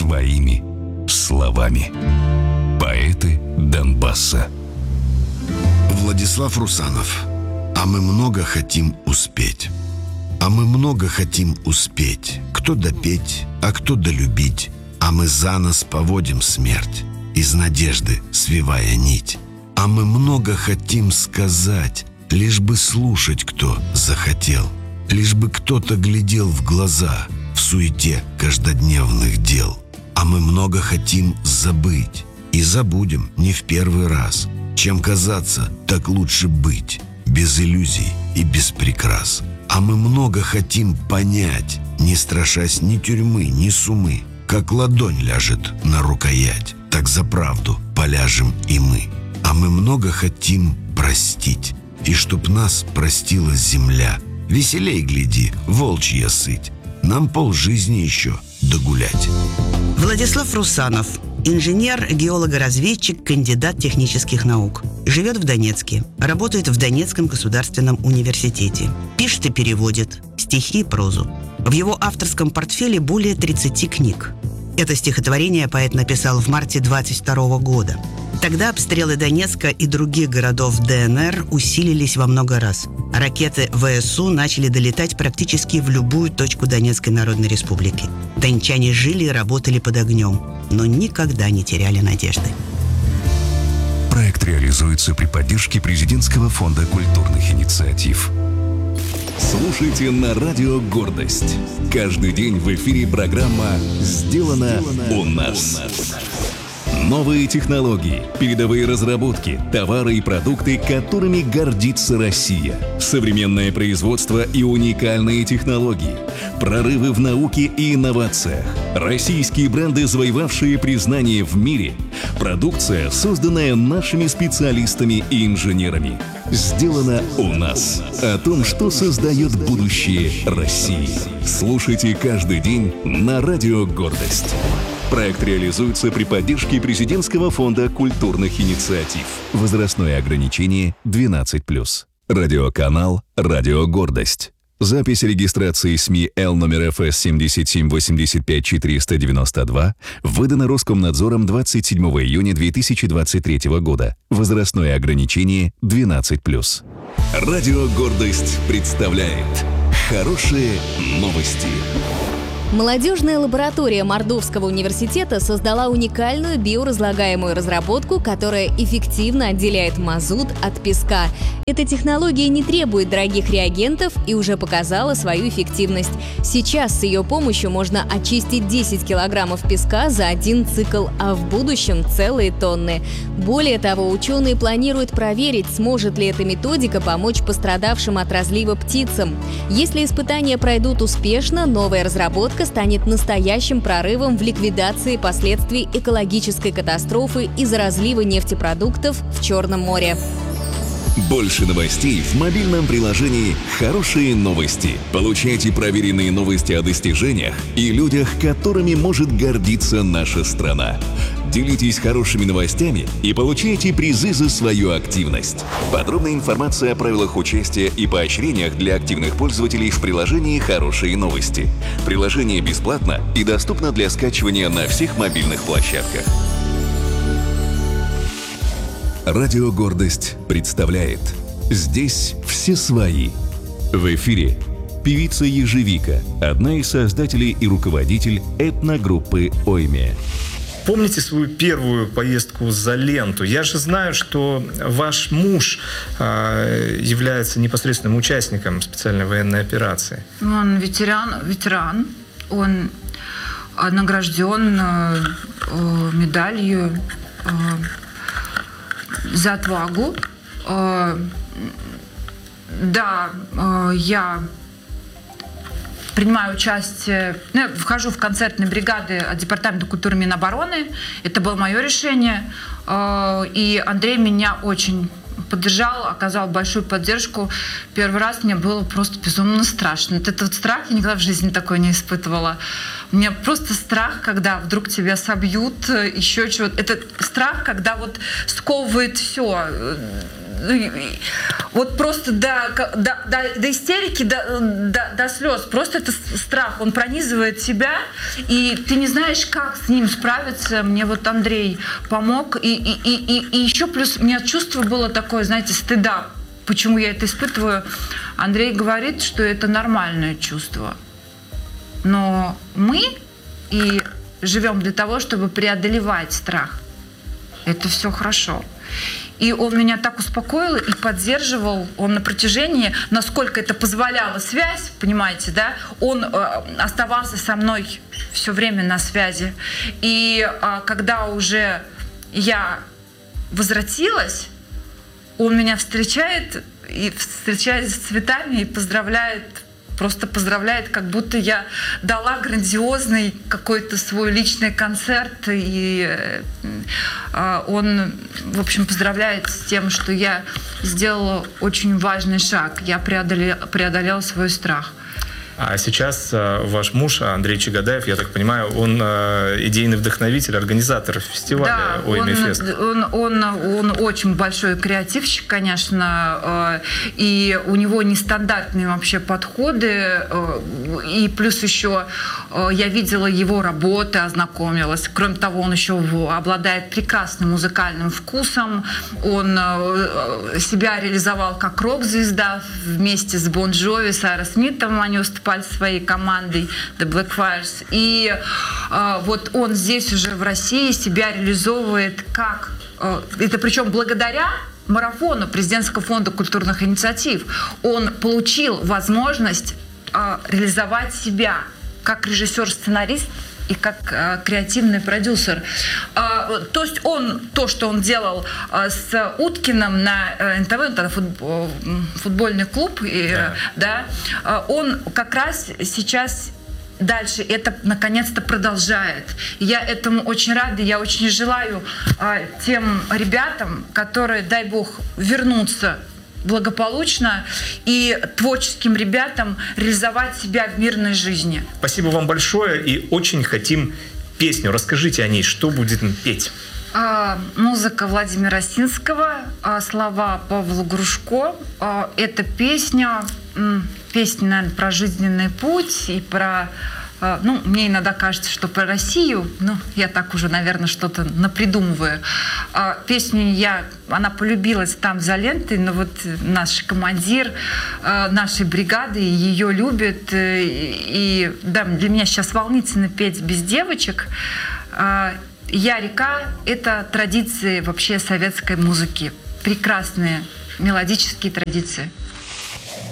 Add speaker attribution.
Speaker 1: своими словами. Поэты Донбасса.
Speaker 2: Владислав Русанов. А мы много хотим успеть. А мы много хотим успеть. Кто допеть, а кто долюбить. А мы за нас поводим смерть, из надежды свивая нить. А мы много хотим сказать, лишь бы слушать кто захотел. Лишь бы кто-то глядел в глаза в суете каждодневных дел. А мы много хотим забыть. И забудем не в первый раз. Чем казаться, так лучше быть. Без иллюзий и без прикрас. А мы много хотим понять, не страшась ни тюрьмы, ни сумы. Как ладонь ляжет на рукоять, так за правду поляжем и мы. А мы много хотим простить. И чтоб нас простила земля. Веселей гляди, волчья сыть. Нам полжизни еще догулять.
Speaker 3: Владислав Русанов. Инженер, геолого-разведчик, кандидат технических наук. Живет в Донецке. Работает в Донецком государственном университете. Пишет и переводит стихи и прозу. В его авторском портфеле более 30 книг. Это стихотворение поэт написал в марте 22 года. Тогда обстрелы Донецка и других городов ДНР усилились во много раз. Ракеты ВСУ начали долетать практически в любую точку Донецкой Народной Республики. Дончане жили и работали под огнем, но никогда не теряли надежды.
Speaker 1: Проект реализуется при поддержке Президентского фонда культурных инициатив.
Speaker 4: Слушайте на радио «Гордость». Каждый день в эфире программа «Сделано у нас». Новые технологии, передовые разработки, товары и продукты, которыми гордится Россия. Современное производство и уникальные технологии. Прорывы в науке и инновациях. Российские бренды, завоевавшие признание в мире. Продукция, созданная нашими специалистами и инженерами. Сделано у нас. О том, что создает будущее России. Слушайте каждый день на радио «Гордость». Проект реализуется при поддержке Президентского фонда культурных инициатив. Возрастное ограничение 12+. Радиоканал «Радио Гордость». Запись регистрации СМИ Л номер ФС 7785492 выдана Роскомнадзором 27 июня 2023 года. Возрастное ограничение 12+. Радио «Гордость» представляет хорошие новости.
Speaker 5: Молодежная лаборатория Мордовского университета создала уникальную биоразлагаемую разработку, которая эффективно отделяет мазут от песка. Эта технология не требует дорогих реагентов и уже показала свою эффективность. Сейчас с ее помощью можно очистить 10 килограммов песка за один цикл, а в будущем целые тонны. Более того, ученые планируют проверить, сможет ли эта методика помочь пострадавшим от разлива птицам. Если испытания пройдут успешно, новая разработка станет настоящим прорывом в ликвидации последствий экологической катастрофы из-за разлива нефтепродуктов в Черном море.
Speaker 4: Больше новостей в мобильном приложении «Хорошие новости». Получайте проверенные новости о достижениях и людях, которыми может гордиться наша страна. Делитесь хорошими новостями и получайте призы за свою активность. Подробная информация о правилах участия и поощрениях для активных пользователей в приложении «Хорошие новости». Приложение бесплатно и доступно для скачивания на всех мобильных площадках. Радио «Гордость» представляет «Здесь все свои». В эфире певица Ежевика, одна из создателей и руководитель этногруппы «Ойме».
Speaker 6: Помните свою первую поездку за ленту? Я же знаю, что ваш муж является непосредственным участником специальной военной операции.
Speaker 7: Он ветеран. Он награжден медалью за отвагу. Да, я принимаю участие, я вхожу в концертные бригады от Департамента культуры Минобороны. Это было мое решение. И Андрей меня очень поддержал, оказал большую поддержку. Первый раз мне было просто безумно страшно. Вот этот страх я никогда в жизни такой не испытывала. У меня просто страх, когда вдруг тебя собьют, еще чего-то. Это страх, когда вот сковывает все. вот просто до истерики, до слез. Просто это страх, он пронизывает тебя, и ты не знаешь, как с ним справиться. Мне вот Андрей помог. И еще плюс у меня чувство было такое, знаете, стыда. Почему я это испытываю? Андрей говорит, что это нормальное чувство. Но мы и живем для того, чтобы преодолевать страх. Это все хорошо. И он меня так успокоил и поддерживал. Он на протяжении, насколько это позволяла связь, понимаете, да, он оставался со мной все время на связи. И когда уже я возвратилась, он меня встречает с цветами и просто поздравляет, как будто я дала грандиозный какой-то свой личный концерт. И он, в общем, поздравляет с тем, что я сделала очень важный шаг. Я преодолела свой страх.
Speaker 6: А сейчас ваш муж Андрей Чагадаев, я так понимаю, он идейный вдохновитель, организатор фестиваля ОМИ-фест.
Speaker 7: Он очень большой креативщик, конечно, и у него нестандартные вообще подходы, и плюс еще я видела его работы, ознакомилась. Кроме того, он еще обладает прекрасным музыкальным вкусом, он себя реализовал как рок-звезда вместе с Бон Джови, с Аэросмитом, они выступали своей командой The Blackfires. И вот он здесь уже в России себя реализовывает как... это причем благодаря марафону Президентского фонда культурных инициатив. Он получил возможность реализовать себя как режиссер-сценарист и как креативный продюсер. То есть то, что он делал с Уткиным на НТВ, тогда футбольный клуб, да, он как раз сейчас дальше это наконец-то продолжает. И я этому очень рада, я очень желаю тем ребятам, которые, дай бог, вернутся благополучно и творческим ребятам реализовать себя в мирной жизни.
Speaker 6: Спасибо вам большое и очень хотим песню. Расскажите о ней, что будем петь.
Speaker 7: Музыка Владимира Синского, слова Павла Грушко. Эта песня, наверное, про жизненный путь и про... мне иногда кажется, что про Россию, я так уже, наверное, что-то напридумываю. Песню она полюбилась там за лентой, но вот наш командир нашей бригады ее любит. И да, для меня сейчас волнительно петь без девочек. «Я река» — это традиции вообще советской музыки. Прекрасные мелодические традиции.